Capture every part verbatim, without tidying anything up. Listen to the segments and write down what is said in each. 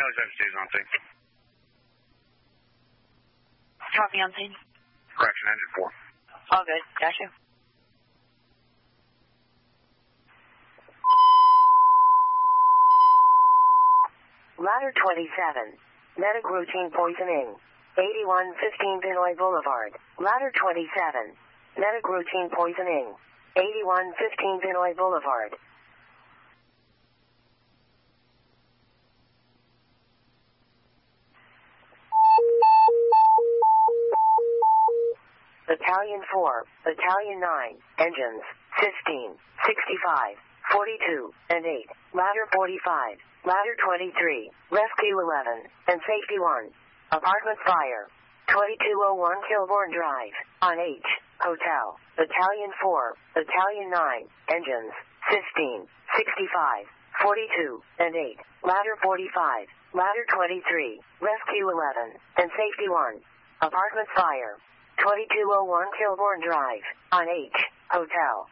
Haley's entity is on scene. Copy on scene. Correction, engine four. All good. Gotcha. Ladder twenty-seven. Medic routine poisoning. eighty-one fifteen Pinoy Boulevard. Ladder twenty-seven. Medic routine poisoning. eighty-one fifteen Pinoy Boulevard. Battalion four, Battalion nine, engines, fifteen, sixty-five, forty-two, and eight, ladder forty-five, ladder twenty-three, rescue eleven, and safety one. Apartment fire, twenty-two oh one Kilbourne Drive, on H, hotel, Battalion four, Battalion nine, engines, fifteen, sixty-five, forty-two, and eight, ladder forty-five, ladder twenty-three, rescue eleven, and safety one. Apartment fire, twenty-two oh one Kilbourne Drive, on H, hotel.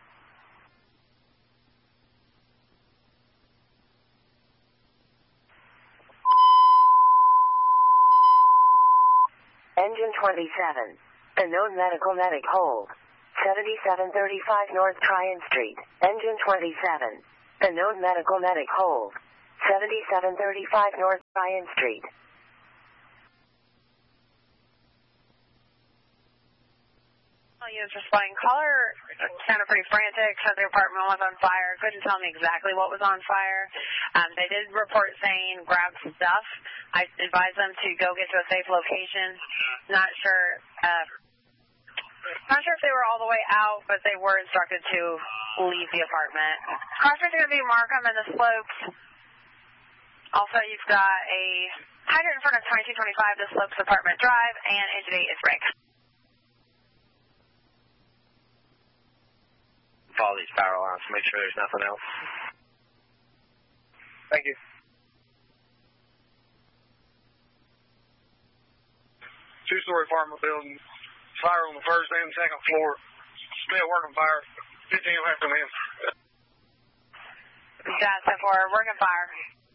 Engine twenty-seven. Unknown medical medic hold. seventy-seven thirty-five North Tryon Street. Engine twenty-seven. Unknown medical medic hold. seventy-seven thirty-five North Tryon Street. Units responding. Caller sounded pretty frantic, said the apartment was on fire. Couldn't tell me exactly what was on fire. Um, they did report saying grab stuff. I advised them to go get to a safe location. Not sure. Uh, not sure if they were all the way out, but they were instructed to leave the apartment. Crossroads are going to be Markham and the slopes. Also, you've got a hydrant in front of twenty-two twenty-five, the slopes apartment drive, and engine eight is break. Follow these power lines to make sure there's nothing else. Thank you. Two-story apartment building, fire on the first and second floor, still working fire, fifteen after men. That's it for working fire.